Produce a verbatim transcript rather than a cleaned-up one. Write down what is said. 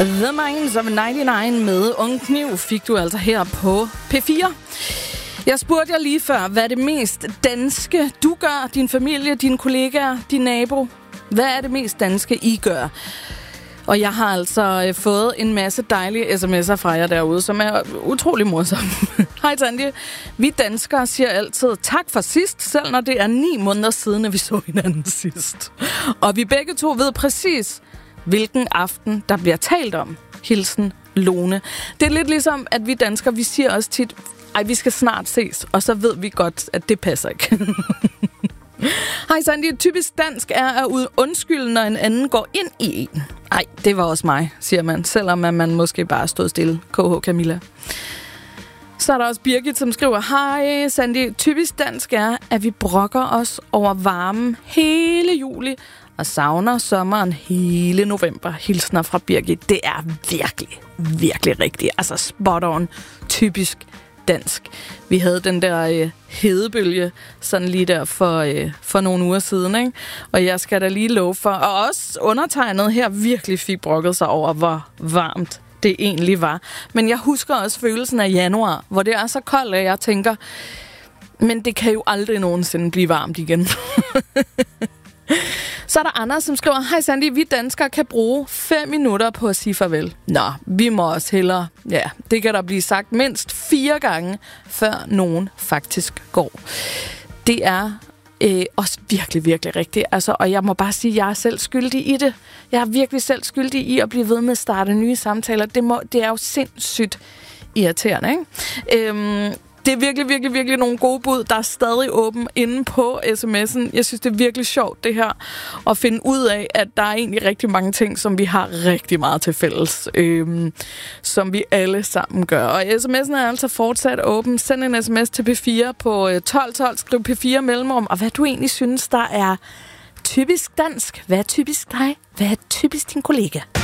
The Minds of nioghalvfems med Ung Kniv fik du altså her på P fire. Jeg spurgte jer lige før, hvad er det mest danske, du gør, din familie, dine kollegaer, din nabo? Hvad er det mest danske, I gør? Og jeg har altså fået en masse dejlige sms'er fra jer derude, som er utrolig morsomme. Hej Tandje. Vi danskere siger altid tak for sidst, selv når det er ni måneder siden, at vi så hinanden sidst. Og vi begge to ved præcis, hvilken aften der bliver talt om. Hilsen Lone. Det er lidt ligesom, at vi danskere, vi siger også tit, ej, vi skal snart ses, og så ved vi godt, at det passer ikke. Hej Sandy, typisk dansk er at undskylde, når en anden går ind i en. Ej, det var også mig, siger man, selvom man måske bare stod stille. K H Camilla. Så er der også Birgit, som skriver, hej Sandy, typisk dansk er, at vi brokker os over varmen hele juli, og savner sommeren hele november. Hilsner fra Birgit. Det er virkelig, virkelig rigtigt. Altså spot on. Typisk dansk. Vi havde den der øh, hedebølge sådan lige der for, øh, for nogle uger siden, ikke? Og jeg skal da lige love for, og også undertegnet her virkelig fik brokket sig over, hvor varmt det egentlig var. Men jeg husker også følelsen af januar, hvor det er så koldt, at jeg tænker, men det kan jo aldrig nogensinde blive varmt igen. Så er der Anders, som skriver, hej Sandy, vi danskere kan bruge fem minutter på at sige farvel. Nå, vi må også hellere. Ja, det kan der blive sagt mindst fire gange, før nogen faktisk går. Det er øh, også virkelig, virkelig rigtigt. Altså, og jeg må bare sige, at jeg er selv skyldig i det. Jeg er virkelig selv skyldig i at blive ved med at starte nye samtaler. Det, må, det er jo sindssygt irriterende, ikke? Øhm, Det er virkelig, virkelig, virkelig nogle gode bud, der er stadig åben inde på sms'en. Jeg synes, det er virkelig sjovt, det her, at finde ud af, at der er egentlig rigtig mange ting, som vi har rigtig meget til fælles, øhm, som vi alle sammen gør. Og sms'en er altså fortsat åben. Send en sms til P fire på tolv tolv, skriv P fire mellemrum, og hvad du egentlig synes, der er typisk dansk. Hvad er typisk dig? Hvad er typisk din kollega?